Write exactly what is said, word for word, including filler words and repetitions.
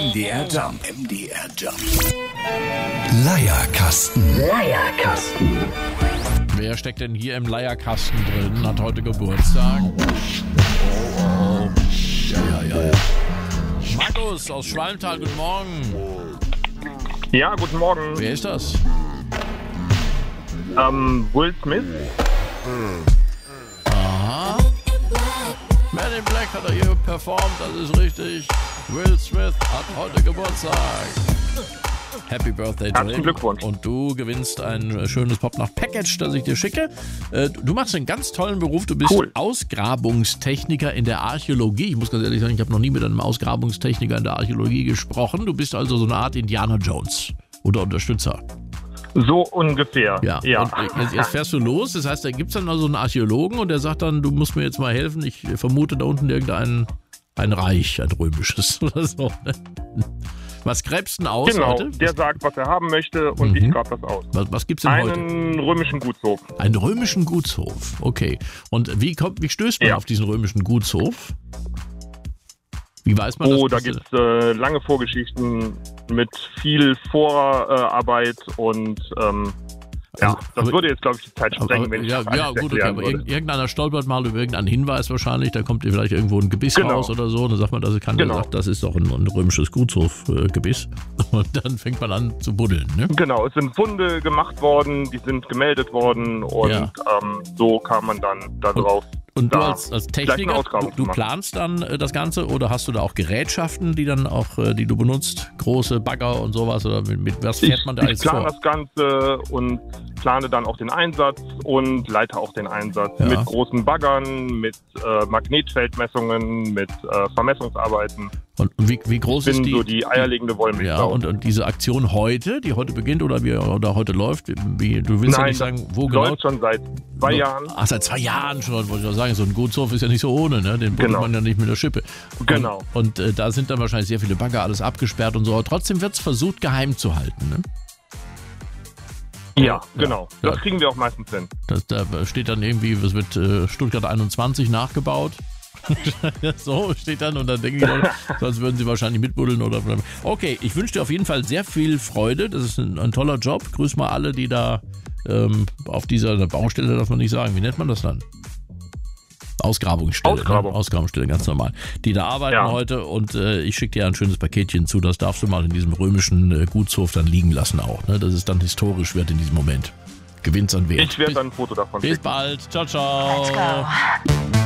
M D R Jump. M D R Jump. Leierkasten. Leierkasten. Wer steckt denn hier im Leierkasten drin? Hat heute Geburtstag. Oh, oh. Ja, ja, ja, ja. Markus aus Schwalmtal, guten Morgen. Ja, guten Morgen. Wer ist das? Ähm, Will Smith. Aha. Man in Black hat er hier performt, das ist richtig. Will Smith hat heute Geburtstag. Happy Birthday to Herzlichen Glückwunsch. Und du gewinnst ein schönes Pop-Nach-Package, das ich dir schicke. Du machst einen ganz tollen Beruf. Du bist cool. Ausgrabungstechniker in der Archäologie. Ich muss ganz ehrlich sagen, ich habe noch nie mit einem Ausgrabungstechniker in der Archäologie gesprochen. Du bist also so eine Art Indiana Jones oder Unterstützer. So ungefähr. Ja, ja. Und jetzt, jetzt fährst du los. Das heißt, da gibt es dann also einen Archäologen und der sagt dann, du musst mir jetzt mal helfen. Ich vermute da unten irgendein ein Reich, ein römisches oder so. Was gräbst du denn aus Genau, heute? der sagt, was er haben möchte und Mhm. ich grab das aus. Was, was gibt's denn heute? Einen römischen Gutshof. Einen römischen Gutshof, okay. Und wie kommt, wie stößt man Ja. auf diesen römischen Gutshof? Wie weiß man das? Oh, da gibt es äh, lange Vorgeschichten mit viel Vorarbeit und ähm, ja, Also, das aber- würde jetzt, glaube ich, die Zeit sprengen, aber, wenn ich ja, das alles ja gut, okay, erklären aber würde. irg- irgendeiner stolpert mal über irgendeinen Hinweis wahrscheinlich, da kommt vielleicht irgendwo ein Gebiss Genau. raus oder so, dann sagt man, das kann Genau. sagt, das ist doch ein, ein römisches Gutshofgebiss. Und dann fängt man an zu buddeln, ne? Genau, es sind Funde gemacht worden, die sind gemeldet worden und Ja. ähm, so kam man dann da drauf. Und du da als, als gleich eine Techniker, Ausgrabung du, zu du machen. planst dann äh, das Ganze oder hast du da auch Gerätschaften, die dann auch, äh, die du benutzt, große Bagger und sowas oder mit, mit was fährt Ich, man da ich alles plane vor? das Ganze und plane dann auch den Einsatz und leite auch den Einsatz Ja. mit großen Baggern, mit äh, Magnetfeldmessungen, mit äh, Vermessungsarbeiten. Und wie, wie groß Ich bin ist die? so die eierlegende Wollmilchsau. Ja, und, und diese Aktion heute, die heute beginnt oder wie oder heute läuft, wie, du willst ja Nein, nicht sagen, wo das genau? läuft schon seit zwei Jahren. Ach, seit zwei Jahren schon, wollte ich mal sagen. So ein Gutshof ist ja nicht so ohne, ne? Den buddelt Genau. man ja nicht mit der Schippe. Und, Genau. Und äh, da sind dann wahrscheinlich sehr viele Bagger, alles abgesperrt und so. Aber trotzdem wird es versucht, geheim zu halten, ne? Ja, genau. Ja. Das kriegen wir auch meistens hin. Das, da steht dann irgendwie, es wird äh, Stuttgart einundzwanzig nachgebaut. So steht dann und dann denke ich, Leute, sonst würden sie wahrscheinlich mitbuddeln oder. Okay, ich wünsche dir auf jeden Fall sehr viel Freude. Das ist ein, ein toller Job. Grüß mal alle, die da ähm, auf dieser Baustelle, darf man nicht sagen, wie nennt man das dann? Ausgrabungsstelle. Ausgrabung. Ne? Ausgrabungsstelle, ganz normal. Die da arbeiten Ja. heute und äh, ich schicke dir ein schönes Paketchen zu. Das darfst du mal in diesem römischen äh, Gutshof dann liegen lassen auch. Ne? Das ist dann historisch wert in diesem Moment. Gewinnt's an Wert. Ich werde dann ein Foto davon Bis schicken. bald. Ciao, ciao. Let's go.